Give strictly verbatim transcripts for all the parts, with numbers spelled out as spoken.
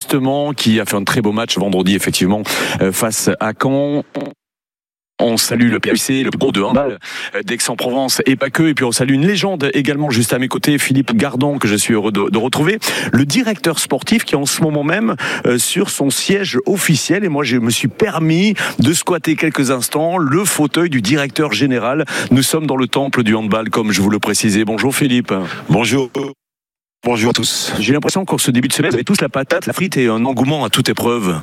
justement, qui a fait un très beau match vendredi, effectivement, face à Caen. On salue le P A U C, le gros de handball d'Aix-en-Provence et pas que. Et puis on salue une légende également juste à mes côtés, Philippe Gardon, que je suis heureux de, de retrouver. Le directeur sportif qui est en ce moment même euh, sur son siège officiel. Et moi, je me suis permis de squatter quelques instants le fauteuil du directeur général. Nous sommes dans le temple du handball, comme je vous le précisais. Bonjour Philippe. Bonjour. Bonjour à tous. J'ai l'impression qu'en ce début de semaine, vous avez tous la patate, la frite et un engouement à toute épreuve.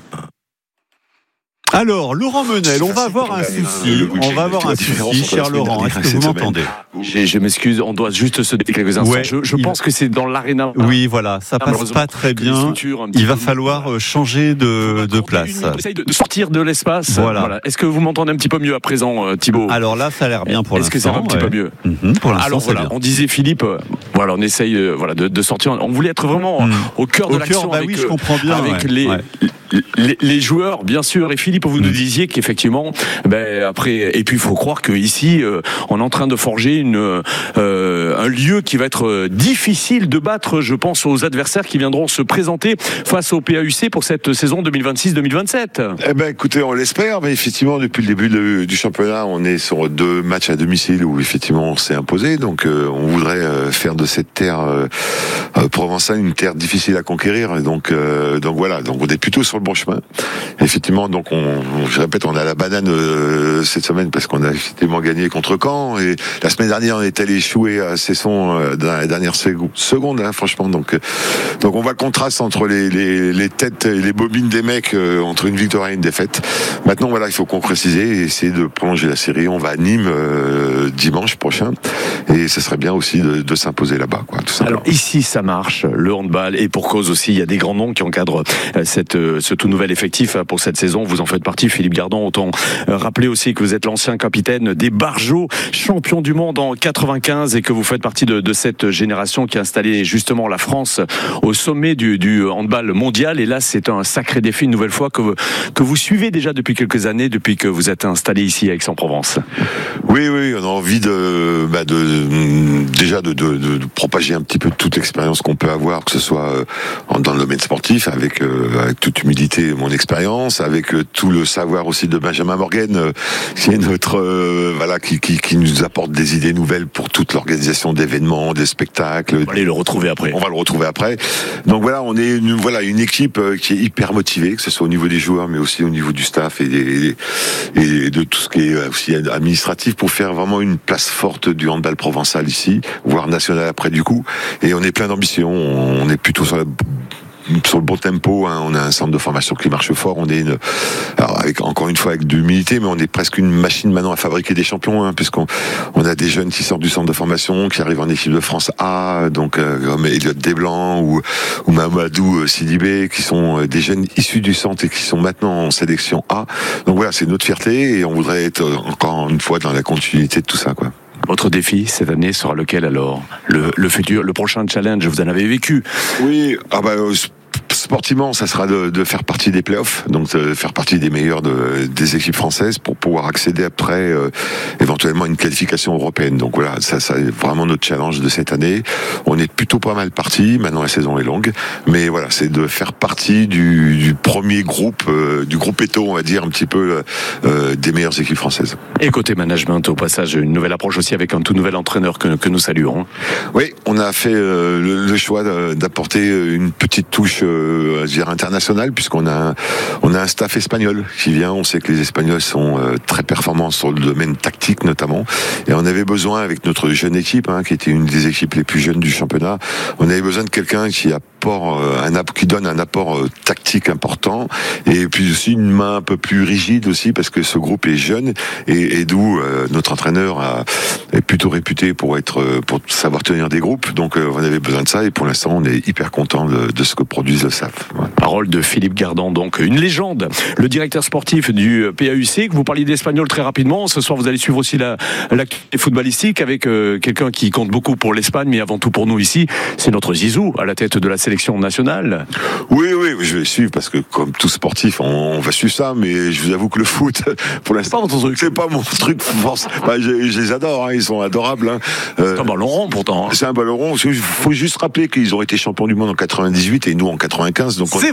Alors, Laurent Menel, on va avoir un souci. On va avoir un souci, cher Laurent. Est-ce que vous m'entendez ? Je, je m'excuse, on doit juste se décaler quelques instants. Ouais, je je il... pense que c'est dans l'aréna. Oui, voilà, ça passe pas très bien. Il va falloir changer de, de place. On essaye de sortir de l'espace. Voilà. Voilà. Est-ce que vous m'entendez un petit peu mieux à présent, Thibaut ? Alors là, ça a l'air bien pour Est-ce l'instant. Est-ce que ça va un petit ouais. peu mieux ? mm-hmm, Pour l'instant, Alors c'est voilà, bien. on disait Philippe, euh, voilà, on essaye euh, voilà, de, de sortir. On voulait être vraiment mm. au cœur de au l'action. Cœur, bah avec, oui, je comprends bien. Avec ouais. les. Ouais. Les, les joueurs, bien sûr. Et Philippe, vous mmh. nous disiez qu'effectivement, ben après, et puis il faut croire qu'ici, euh, on est en train de forger une, euh, un lieu qui va être difficile de battre. Je pense aux adversaires qui viendront se présenter face au P A U C pour cette saison deux mille vingt-six deux mille vingt-sept. Eh ben, écoutez, on l'espère, mais effectivement, depuis le début de, du championnat, on est sur deux matchs à domicile où effectivement on s'est imposé. Donc, euh, on voudrait euh, faire de cette terre euh, euh, provençale une terre difficile à conquérir. Et donc, euh, donc voilà. Donc, on est plutôt sur le bon chemin. Effectivement, donc on, je répète, on a la banane euh, cette semaine parce qu'on a effectivement gagné contre Caen et la semaine dernière on est allé échouer à Cesson euh, dans la dernière seconde, hein, franchement. Donc, euh, donc on voit le contraste entre les, les, les têtes et les bobines des mecs euh, entre une victoire et une défaite. Maintenant, voilà, il faut concrétiser et essayer de prolonger la série. On va à Nîmes euh, dimanche prochain et ce serait bien aussi de, de s'imposer là-bas, quoi. Tout simplement. Alors ici, ça marche, le handball, et pour cause aussi, il y a des grands noms qui encadrent cette ce tout nouvel effectif pour cette saison. Vous en faites partie, Philippe Gardon. Autant rappeler aussi que vous êtes l'ancien capitaine des Barjots, champion du monde en quatre-vingt-quinze, et que vous faites partie de, de cette génération qui a installé justement la France au sommet du, du handball mondial. Et là, c'est un sacré défi, une nouvelle fois, que vous, que vous suivez déjà depuis quelques années, depuis que vous êtes installé ici à Aix-en-Provence. Oui, oui, on a envie de, bah de déjà de, de, de propager un petit peu toute l'expérience qu'on peut avoir, que ce soit dans le domaine sportif, avec, avec toute humilité, mon expérience, avec tout le savoir aussi de Benjamin Morgan, euh, qui est notre euh, voilà, qui, qui qui nous apporte des idées nouvelles pour toute l'organisation d'événements, des spectacles. On va aller le retrouver après. On va le retrouver après. Donc voilà, on est une, voilà une équipe qui est hyper motivée, que ce soit au niveau des joueurs, mais aussi au niveau du staff et, des, et de tout ce qui est aussi administratif, pour faire vraiment une place forte du handball provençal ici, voire national après du coup. Et on est plein d'ambition. On est plutôt sur la sur le bon tempo, hein. On a un centre de formation qui marche fort. On est une, alors avec, encore une fois avec de l'humilité, mais on est presque une machine maintenant à fabriquer des champions, hein, puisqu'on on a des jeunes qui sortent du centre de formation, qui arrivent en équipe de France A, donc euh, comme Elliot Desblancs ou, ou Mamadou Sidibé, qui sont des jeunes issus du centre et qui sont maintenant en sélection A. Donc voilà, c'est notre fierté et on voudrait être encore une fois dans la continuité de tout ça, quoi. Votre défi cette année sera lequel alors ? Le, le futur, le prochain challenge, vous en avez vécu ? Oui, ah bah, euh, sportivement, ça sera de, de faire partie des playoffs, donc de faire partie des meilleurs de, des équipes françaises pour pouvoir accéder après euh, éventuellement à une qualification européenne. Donc voilà, ça, ça est vraiment notre challenge de cette année. On est plutôt pas mal parti. Maintenant, la saison est longue, mais voilà, c'est de faire partie du, du premier groupe, euh, du groupe Eto, on va dire un petit peu euh, des meilleures équipes françaises. Et côté management, au passage, une nouvelle approche aussi avec un tout nouvel entraîneur que, que nous saluons. Oui, on a fait euh, le, le choix d'apporter une petite touche euh, à dire internationale, puisqu'on a un, on a un staff espagnol qui vient. On sait que les Espagnols sont euh, très performants sur le domaine tactique notamment, et on avait besoin, avec notre jeune équipe, hein, qui était une des équipes les plus jeunes du championnat, on avait besoin de quelqu'un qui apporte euh, un qui donne un apport euh, tactique important, et puis aussi une main un peu plus rigide aussi, parce que ce groupe est jeune, et, et d'où euh, notre entraîneur a, est plutôt réputé pour être euh, pour savoir tenir des groupes. Donc euh, on avait besoin de ça, et pour l'instant on est hyper content de, de ce que produisent le S A F. Ouais. Parole de Philippe Gardon, donc une légende, le directeur sportif du P A U C. Vous parliez d'espagnol très rapidement. Ce soir, vous allez suivre aussi la l'actualité footballistique avec euh, quelqu'un qui compte beaucoup pour l'Espagne, mais avant tout pour nous ici. C'est notre Zizou à la tête de la sélection nationale. Oui, oui, je vais suivre parce que comme tout sportif, on, on va suivre ça. Mais je vous avoue que le foot, pour l'instant, c'est pas mon truc. Force. Bah, je, je les adore, hein, ils sont adorables. Hein. Euh, c'est un ballon rond pourtant. Hein. C'est un ballon rond. Il faut juste rappeler qu'ils ont été champions du monde en quatre-vingt-dix-huit et nous en quatre-vingt-quinze. Donc on, c'est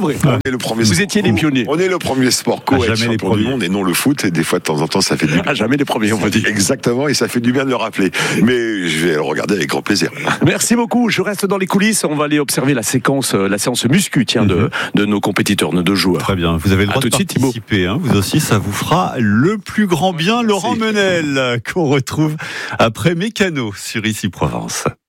vrai. On est le premier Vous sport étiez co. les pionniers. On est le premier sport co à être champion du monde et non le foot. Et des fois, de temps en temps, ça fait du bien. À jamais les premiers, on va dire. Exactement, et ça fait du bien de le rappeler. Mais je vais le regarder avec grand plaisir. Merci beaucoup. Je reste dans les coulisses. On va aller observer la séquence, la séance muscu, tiens, de, de nos compétiteurs, nos deux joueurs. Très bien. Vous avez le droit à tout de de suite, participer. Hein. Vous aussi, ça vous fera le plus grand bien. Laurent Menel, qu'on retrouve après Mécano sur Ici Provence.